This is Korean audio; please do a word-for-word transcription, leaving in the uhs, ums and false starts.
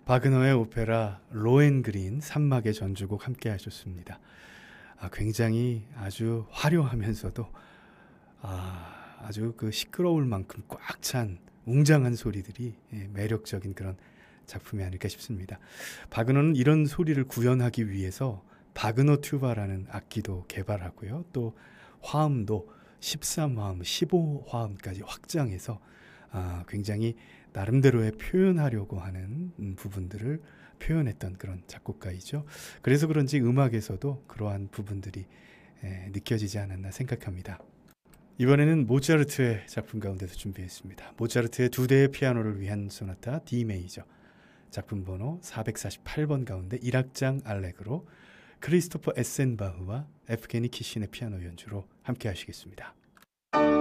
바그너의 오페라 로헨그린 산막의 전주곡 함께 하셨습니다. 아, 굉장히 아주 화려하면서도 아, 아주 그 시끄러울 만큼 꽉 찬 웅장한 소리들이 예, 매력적인 그런 작품이 아닐까 싶습니다. 바그너는 이런 소리를 구현하기 위해서 바그너 튜바라는 악기도 개발하고요. 또 화음도 십삼 화음, 십오 화음까지 확장해서 아, 굉장히 나름대로의 표현하려고 하는 부분들을 표현했던 그런 작곡가이죠. 그래서 그런지 음악에서도 그러한 부분들이 에, 느껴지지 않았나 생각합니다. 이번에는 모차르트의 작품 가운데서 준비했습니다. 모차르트의 두 대의 피아노를 위한 소나타 D 메이저, 작품 번호 사백사십팔 번 가운데 일 악장 알레그로, 크리스토퍼 에센바흐와 에프게니 키신의 피아노 연주로 함께 하시겠습니다.